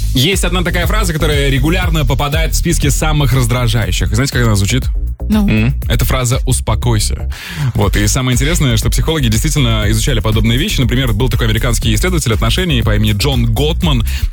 Есть одна такая фраза, которая регулярно попадает в списки самых раздражающих. Знаете, как она звучит? Это фраза «успокойся». Вот, и самое интересное, что психологи действительно изучали подобные вещи. Например, был такой американский исследователь отношений по имени Джон Готман.